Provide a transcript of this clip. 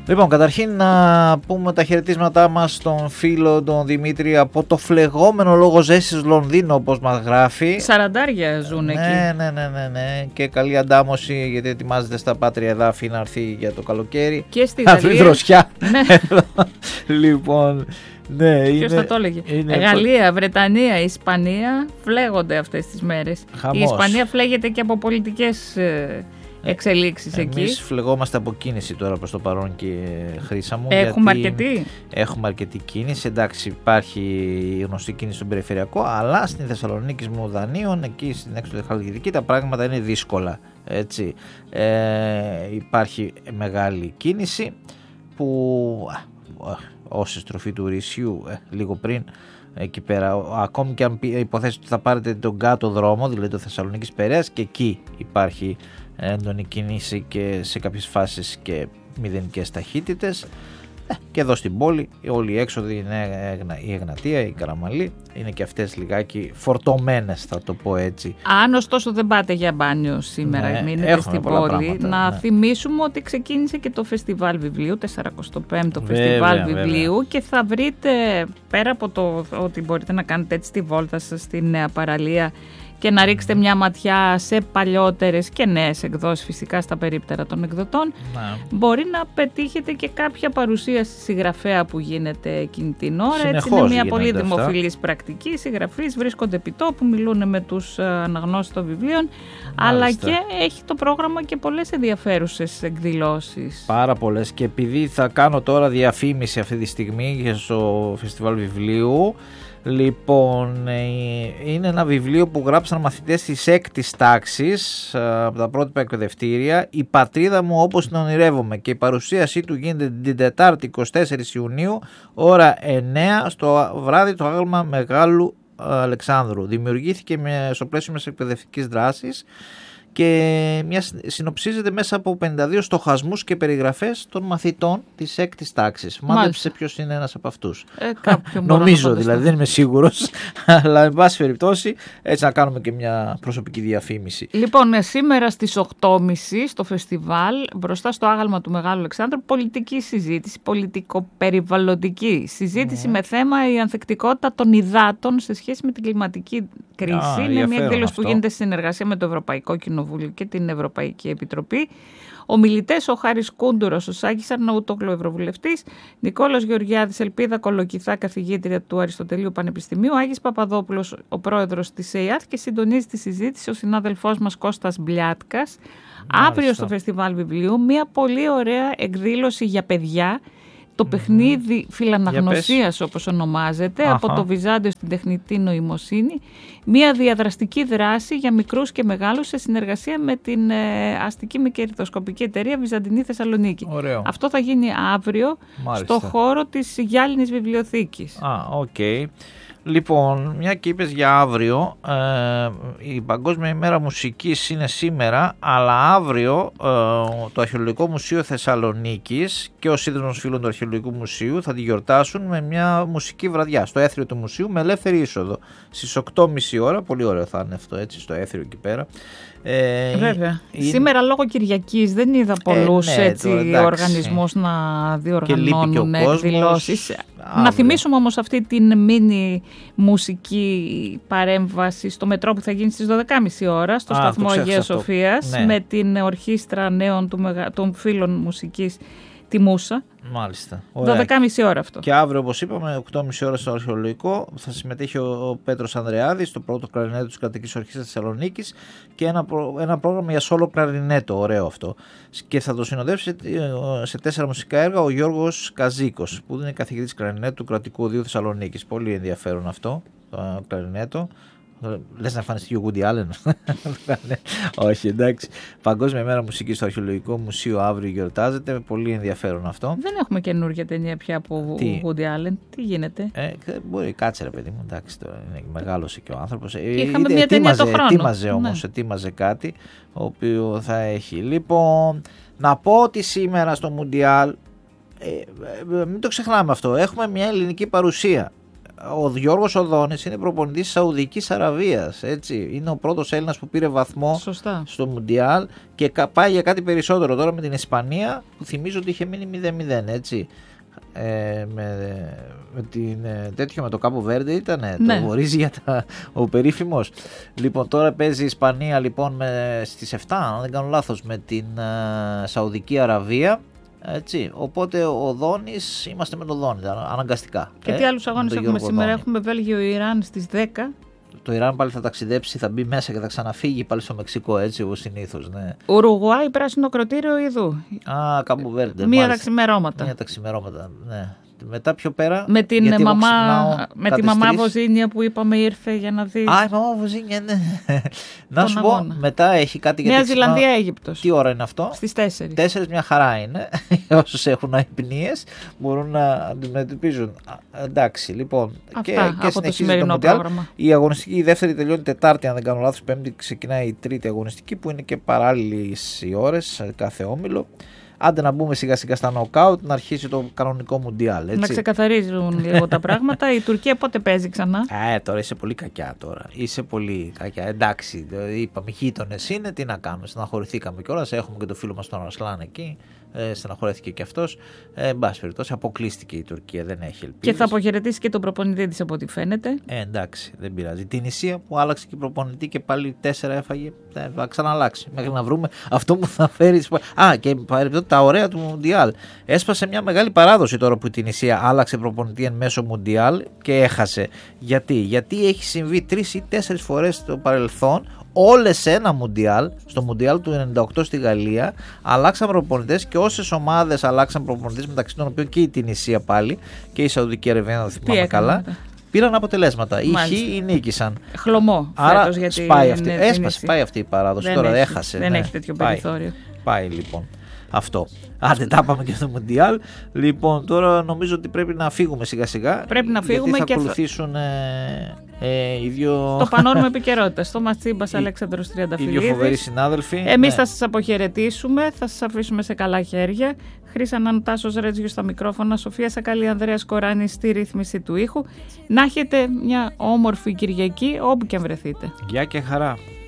Λοιπόν, καταρχήν να πούμε τα χαιρετίσματά μας στον φίλο τον Δημήτρη από το φλεγόμενο λόγω ζέστης Λονδίνο, όπως μας γράφει. Σαραντάρια ζουν εκεί. Ναι. Και καλή αντάμωση, γιατί ετοιμάζεται στα πάτρια εδάφη να έρθει για το καλοκαίρι. Και στη Γαλλία. Δροσιά. Λοιπόν, ναι, ποιος θα το έλεγε. Γαλλία, Βρετανία, Ισπανία φλέγονται αυτές τις μέρες. Χαμός. Η Ισπανία φλέγεται και από πολιτικές εξελίξεις εκεί. Εμείς φλεγόμαστε από κίνηση τώρα προς το παρόν, και Χρύσα μου. Έχουμε αρκετή. Έχουμε αρκετή κίνηση. Εντάξει, υπάρχει η γνωστή κίνηση στον περιφερειακό, αλλά στην Θεσσαλονίκη μου Δανείων, εκεί στην έξω Χαλκιδική, τα πράγματα είναι δύσκολα. Έτσι. Υπάρχει μεγάλη κίνηση που ως στροφή του Ρησιού λίγο πριν, εκεί πέρα, ακόμη και αν υποθέσετε ότι θα πάρετε τον κάτω δρόμο, δηλαδή το Θεσσαλονίκης Περαίας, και εκεί υπάρχει έντονη κίνηση και σε κάποιες φάσεις και μηδενικές ταχύτητες. Και εδώ στην πόλη όλοι οι έξοδοι είναι η Εγνατία, η Καραμαλή, είναι και αυτές λιγάκι φορτωμένες, θα το πω έτσι. Αν ωστόσο δεν πάτε για μπάνιο σήμερα, μείνετε στην πόλη, πράγματα, να θυμίσουμε ότι ξεκίνησε και το φεστιβάλ βιβλίου, 45ο φεστιβάλ βιβλίου, και θα βρείτε, πέρα από το ότι μπορείτε να κάνετε έτσι τη βόλτα σας στη Νέα Παραλία και να ρίξετε μια ματιά σε παλιότερες και νέες εκδόσεις, φυσικά στα περίπτερα των εκδοτών, μπορεί να πετύχετε και κάποια παρουσίαση συγγραφέα που γίνεται εκείνη την ώρα. Συνεχώς έτσι είναι μια πολύ αυτά. δημοφιλής πρακτική. Οι συγγραφείς βρίσκονται επί τόπου, μιλούν με τους αναγνώστες των βιβλίων, αλλά και έχει το πρόγραμμα και πολλές ενδιαφέρουσες εκδηλώσεις. Πάρα πολλές, και επειδή θα κάνω τώρα διαφήμιση αυτή τη στιγμή στο φεστιβάλ βιβλίου, λοιπόν, είναι ένα βιβλίο που γράψαν μαθητές της 6ης τάξης από τα πρότυπα εκπαιδευτήρια, «Η πατρίδα μου όπως την ονειρεύομαι», και η παρουσίασή του γίνεται την Τετάρτη 24 Ιουνίου ώρα 9 στο βράδυ, το άγαλμα Μεγάλου Αλεξάνδρου. Δημιουργήθηκε στο πλαίσιο μιας εκπαιδευτικής δράσης και συνοψίζεται μέσα από 52 στοχασμούς και περιγραφές των μαθητών της 6ης τάξης. Μάντεψε ποιος είναι ένας από αυτούς. Νομίζω, δηλαδή, δεν είμαι σίγουρος, αλλά εν πάση περιπτώσει έτσι να κάνουμε και μια προσωπική διαφήμιση. Λοιπόν, σήμερα στις 8.30 στο φεστιβάλ, μπροστά στο άγαλμα του Μεγάλου Αλεξάνδρου, πολιτική συζήτηση, πολιτικοπεριβαλλοντική συζήτηση με θέμα η ανθεκτικότητα των υδάτων σε σχέση με την κλιματική κρίση. Είναι μια εκδήλωση που γίνεται σε συνεργασία με το Ευρωπαϊκό Κοινοβούλιο και την Ευρωπαϊκή Επιτροπή. Ομιλητές: ο Χάρης Κούντουρος, ο Σάκης Αρναούτογλου, ευρωβουλευτής, Νικόλας Γεωργιάδης, Ελπίδα Κολοκυθά, καθηγήτρια του Αριστοτελείου Πανεπιστημίου, Άγης Παπαδόπουλος, ο πρόεδρος της ΕΙΑΘ, και συντονίζει τη συζήτηση ο συνάδελφός μας Κώστας Μπλιάτκας. Αύριο στο Φεστιβάλ Βιβλίου μια πολύ ωραία εκδήλωση για παιδιά. Το παιχνίδι φιλαναγνωσίας, όπως ονομάζεται, από το Βυζάντιο στην τεχνητή νοημοσύνη, μια διαδραστική δράση για μικρούς και μεγάλους σε συνεργασία με την αστική με κερδοσκοπική εταιρεία Βυζαντινή Θεσσαλονίκη. Ωραίο. Αυτό θα γίνει αύριο στο χώρο της Γυάλινης Βιβλιοθήκης. Οκ. Λοιπόν, μια και είπες για αύριο, η Παγκόσμια ημέρα μουσικής είναι σήμερα, αλλά αύριο το Αρχαιολογικό Μουσείο Θεσσαλονίκης και ο Σύνδεσμος Φίλων του Αρχαιολογικού Μουσείου θα τη γιορτάσουν με μια μουσική βραδιά στο έθριο του μουσείου με ελεύθερη είσοδο στις 8.30 ώρα. Πολύ ωραίο θα είναι αυτό, έτσι, στο έθριο εκεί πέρα. Βέβαια. Σήμερα λόγω Κυριακής δεν είδα πολλούς οργανισμούς να διοργανώνουν εκδηλώσεις. Να θυμίσουμε όμως αυτή την μίνι μουσική παρέμβαση στο μετρό που θα γίνει στις 12.30 ώρα στο σταθμό Αγίας Σοφίας, με την ορχήστρα νέων των φίλων μουσικής τη Μούσα. Μάλιστα. 12.30 ώρα αυτό. Και αύριο, όπως είπαμε, 8.30 ώρα στο Αρχαιολογικό θα συμμετέχει ο Πέτρος Ανδρεάδης, το πρώτο κλαρινέτο της Κρατικής Ορχήστρας Θεσσαλονίκης, και ένα πρόγραμμα για σόλο κλαρινέτο, ωραίο αυτό. Και θα το συνοδεύσει σε 4 μουσικά έργα ο Γιώργος Καζίκος, που είναι καθηγητής κλαρινέτου του Κρατικού Οδείου Θεσσαλονίκης. Πολύ ενδιαφέρον αυτό το κλαρινέτο. Λες να εμφανιστεί ο Woody Allen? Όχι, εντάξει. Παγκόσμια ημέρα μουσικής στο Αρχαιολογικό Μουσείο αύριο γιορτάζεται. Πολύ ενδιαφέρον αυτό. Δεν έχουμε καινούργια ταινία πια από Woody Allen. Τι γίνεται? Μπορεί, κάτσε ρε παιδί μου. Εντάξει, τώρα είναι μεγάλωσε και ο άνθρωπος. Είχαμε μια ταινία το χρόνο. Ετοίμαζε όμως, ετοίμαζε κάτι ο οποίο θα έχει. Λοιπόν, να πω ότι σήμερα στο Μουντιάλ, μην το ξεχνάμε αυτό, έχουμε μια ελληνική παρουσία. ο Γιώργος Οδόνης είναι προπονητής της Σαουδικής Αραβίας. Έτσι. Είναι ο πρώτος Έλληνας που πήρε βαθμό στο Μουντιάλ και πάει για κάτι περισσότερο τώρα με την Ισπανία, που θυμίζω ότι είχε μείνει 0-0. Έτσι. Με το Κάπο Βέρντε ήταν το Ρίζι ο περίφημος. Λοιπόν, τώρα παίζει η Ισπανία λοιπόν στις 7, αν δεν κάνω λάθος, με την Σαουδική Αραβία. Έτσι. Οπότε ο Δόνης, είμαστε με τον Δόνη αναγκαστικά. Και τι άλλους αγώνες έχουμε σήμερα? Έχουμε Βέλγιο-Ιράν στις 10. Το Ιράν πάλι θα ταξιδέψει, θα μπει μέσα και θα ξαναφύγει πάλι στο Μεξικό, έτσι όπως συνήθως. Ναι. Ουρουγουάη, πράσινο κροτήριο Ιδού. Κάπο Βέρντε. Μία τα ξημερώματα. Ναι. Μετά πιο πέρα. Με τη μαμά Βοζίνια που είπαμε ήρθε για να δει. Η μαμά Βοζίνια, ναι. Να σου πω, μετά έχει κάτι για Νέα Ζηλανδία, Αίγυπτος. Τι ώρα είναι αυτό? Στις 4. 4 μια χαρά είναι. Όσους έχουν αϊπνίες μπορούν να αντιμετωπίζουν. Εντάξει, λοιπόν. Αυτά και από το σημερινό πρόγραμμα. Η αγωνιστική, η δεύτερη τελειώνει Τετάρτη, αν δεν κάνω λάθος. Πέμπτη ξεκινάει η τρίτη αγωνιστική, που είναι και παράλληλες οι ώρες κάθε όμιλο. Άντε να μπούμε σιγά σιγά στα νοκάουτ, να αρχίσει το κανονικό Μουντιάλ. Έτσι. Να ξεκαθαρίζουν λίγο τα πράγματα. Η Τουρκία πότε παίζει ξανά? Τώρα είσαι πολύ κακιά τώρα. Είσαι πολύ κακιά. Εντάξει, είπαμε γείτονες είναι, τι να κάνουμε. Στεναχωρηθήκαμε κιόλας. Έχουμε και το φίλο μας τον Αρσλάν εκεί. Στεναχωρέθηκε και αυτός. Εν πάση περιπτώσει, αποκλείστηκε η Τουρκία, δεν έχει ελπίδες. Και θα αποχαιρετήσει και τον προπονητή της από ό,τι φαίνεται. Εντάξει, δεν πειράζει. Την Ισία που άλλαξε και προπονητή και πάλι 4 έφαγε, θα ξαναλλάξει. Μέχρι να βρούμε αυτό που θα φέρει. Και τα ωραία του Μουντιάλ. Έσπασε μια μεγάλη παράδοση τώρα που η Τινησία άλλαξε προπονητή εν μέσω Μουντιάλ και έχασε. Γιατί έχει συμβεί 3 ή 4 φορές στο παρελθόν. Όλες σε ένα Μουντιάλ, στο Μουντιάλ του 98 στη Γαλλία, αλλάξαν προπονητές και όσες ομάδες αλλάξαν προπονητές, μεταξύ των οποίων και η Τινησία πάλι και η Σαουδική Αραβία, να το θυμάμαι καλά, πήραν αποτελέσματα. Οι χ νίκησαν. Χλωμό. Άρα πάει αυτή η παράδοση. Τώρα έχασε. Δεν έχει τέτοιο περιθώριο. Πάει λοιπόν. Αυτό. Άντε, τα πάμε και στο Μουντιάλ. Λοιπόν, τώρα νομίζω ότι πρέπει να φύγουμε σιγά σιγά. Πρέπει να φύγουμε και θα ακολουθήσουν οι δύο. Το πανόρμο επικαιρότητα. Το Ματσίμπας Αλέξανδρος Τριανταφυλλίδης. Οι δύο φοβεροί συνάδελφοι. Εμείς θα σας αποχαιρετήσουμε, θα σας αφήσουμε σε καλά χέρια. Χρύσα Νανοτάσος Ρέτζιο στα μικρόφωνα, Σοφία Σακαλή, Ανδρέας Κοράνη στη ρύθμιση του ήχου. Να έχετε μια όμορφη Κυριακή όπου και αν βρεθείτε. Γεια και χαρά.